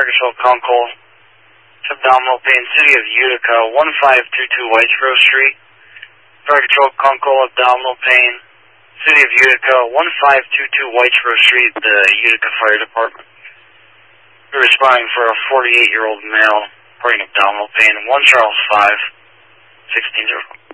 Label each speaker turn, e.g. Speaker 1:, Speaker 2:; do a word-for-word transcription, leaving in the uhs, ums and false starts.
Speaker 1: Control Concol, abdominal pain, City of Utica, one five two two Whitesboro Street. Fire Control Concol, abdominal pain, City of Utica, one five two two Whitesboro Street, the Utica Fire Department. We're responding for a forty-eight-year-old male reporting abdominal pain, one Charles five, sixteen zero.